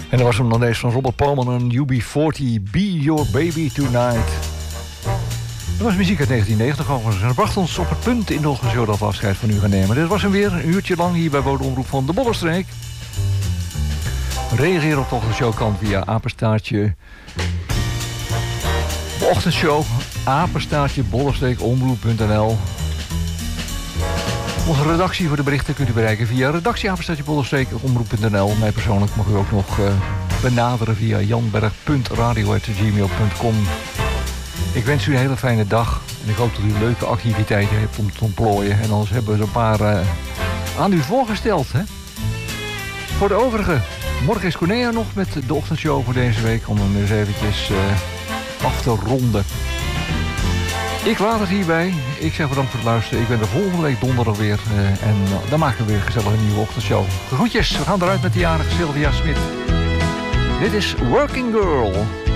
En dan was hem dan deze van Robert Palmer en UB40, Be Your Baby Tonight. Dat was muziek uit 1990 overigens. En dat bracht ons op het punt in de ochtendshow dat we afscheid van u gaan nemen. Dit was hem weer, een uurtje lang hier bij Bodemomroep van de Bollenstreek. Reageer op de ochtendshow kan via apenstaartje... De ochtendshow, apenstaartje, bollenstreekomroep.nl. Onze redactie voor de berichten kunt u bereiken via redactieapenstaartje-bollenstreekomroep.nl. Mij persoonlijk mag u ook nog benaderen via janberg.radio@gmail.com. Ik wens u een hele fijne dag en ik hoop dat u leuke activiteiten hebt om te ontplooien. En anders hebben we er een paar aan u voorgesteld. Hè? Voor de overige, morgen is Cornea nog met de ochtendshow voor deze week om hem eens eventjes af te ronden. Ik laat het hierbij. Ik zeg bedankt voor het luisteren. Ik ben er volgende week donderdag weer. En dan maken we weer gezellig een nieuwe ochtendshow. Groetjes, we gaan eruit met de jarige Sylvia Smit. Dit is Working Girl.